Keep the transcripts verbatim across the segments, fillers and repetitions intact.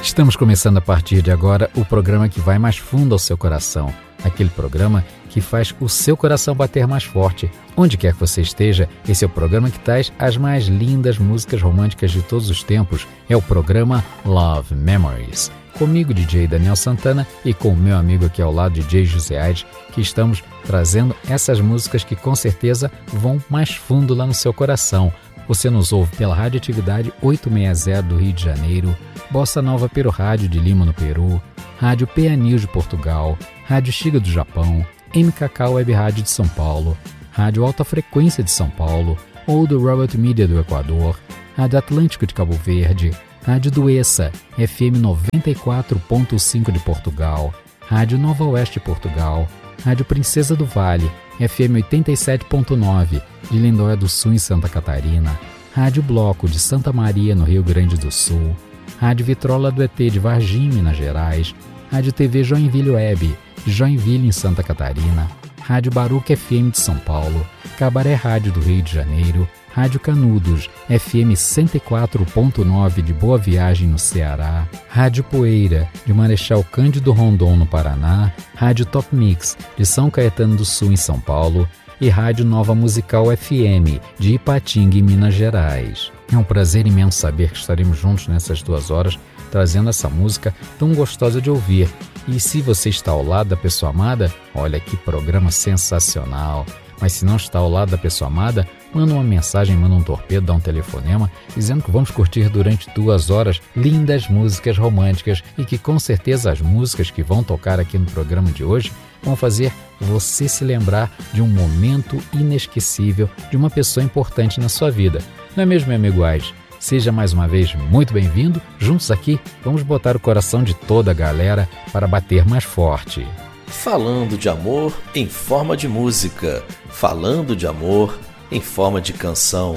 Estamos começando a partir de agora o programa que vai mais fundo ao seu coração. Aquele programa que faz o seu coração bater mais forte. Onde quer que você esteja, esse é o programa que traz as mais lindas músicas românticas de todos os tempos. É o programa Love Memories. Comigo, D J Daniel Santana, e com o meu amigo aqui ao lado, D J José Aires, que estamos trazendo essas músicas que com certeza vão mais fundo lá no seu coração. Você nos ouve pela Radioatividade oitocentos e sessenta do Rio de Janeiro, Bossa Nova pelo Rádio de Lima no Peru, Rádio P A News de Portugal, Rádio Xiga do Japão, M K K Web Rádio de São Paulo, Rádio Alta Frequência de São Paulo, ou do Robert Media do Equador, Rádio Atlântico de Cabo Verde, Rádio Duessa, F M noventa e quatro ponto cinco de Portugal, Rádio Nova Oeste de Portugal, Rádio Princesa do Vale, F M oitenta e sete ponto nove de Lindóia do Sul em Santa Catarina, Rádio Bloco de Santa Maria no Rio Grande do Sul, Rádio Vitrola do E T de Varginha, Minas Gerais, Rádio T V Joinville Web de Joinville em Santa Catarina, Rádio Baruca F M de São Paulo, Cabaré Rádio do Rio de Janeiro, Rádio Canudos, F M cento e quatro ponto nove de Boa Viagem no Ceará, Rádio Poeira de Marechal Cândido Rondon no Paraná, Rádio Top Mix de São Caetano do Sul em São Paulo e Rádio Nova Musical F M de Ipatinga em Minas Gerais. É um prazer imenso saber que estaremos juntos nessas duas horas trazendo essa música tão gostosa de ouvir. E se você está ao lado da pessoa amada, olha que programa sensacional. Mas se não está ao lado da pessoa amada, manda uma mensagem, manda um torpedo, dá um telefonema, dizendo que vamos curtir durante duas horas lindas músicas românticas e que com certeza as músicas que vão tocar aqui no programa de hoje vão fazer você se lembrar de um momento inesquecível de uma pessoa importante na sua vida. Não é mesmo, meu amigo Aires? Seja mais uma vez muito bem-vindo. Juntos aqui, vamos botar o coração de toda a galera para bater mais forte. Falando de amor em forma de música, falando de amor em forma de canção.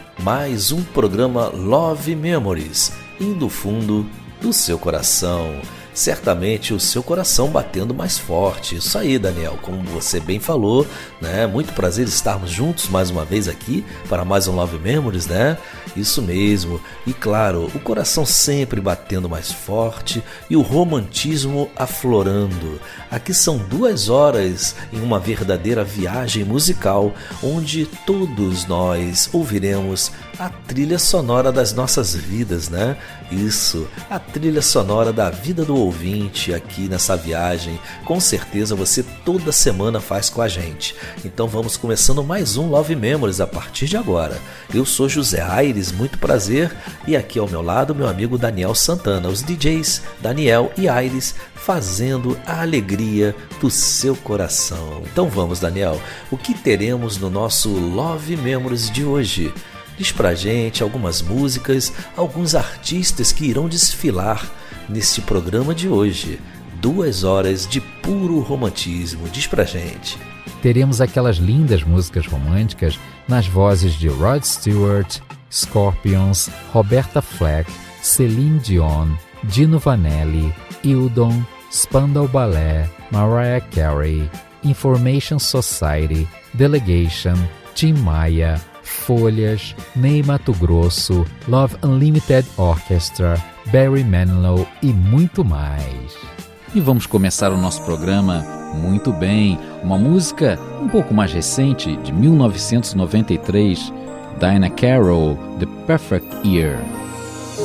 Mais um programa Love Memories, indo fundo do seu coração. Certamente o seu coração batendo mais forte. Isso aí, Daniel, como você bem falou, né? Muito prazer estarmos juntos mais uma vez aqui para mais um Love Memories, né? Isso mesmo. E claro, o coração sempre batendo mais forte e o romantismo aflorando. Aqui são duas horas em uma verdadeira viagem musical, onde todos nós ouviremos a trilha sonora das nossas vidas, né? Isso, a trilha sonora da vida do ouvinte aqui nessa viagem. Com certeza você toda semana faz com a gente. Então vamos começando mais um Love Memories a partir de agora. Eu sou José Aires, muito prazer. E aqui ao meu lado meu amigo Daniel Santana. Os D Js Daniel e Aires fazendo a alegria do seu coração. Então vamos, Daniel, o que teremos no nosso Love Memories de hoje? Diz pra gente algumas músicas, alguns artistas que irão desfilar neste programa de hoje. Duas horas de puro romantismo. Diz pra gente. Teremos aquelas lindas músicas românticas nas vozes de Rod Stewart, Scorpions, Roberta Fleck, Celine Dion, Dino Vanelli, Hildon, Spandau Ballet, Mariah Carey, Information Society, Delegation, Tim Maia, Folhas, Ney Matogrosso, Love Unlimited Orchestra, Barry Manilow e muito mais. E vamos começar o nosso programa muito bem. Uma música um pouco mais recente, de mil novecentos e noventa e três, Diana Carroll, The Perfect Year.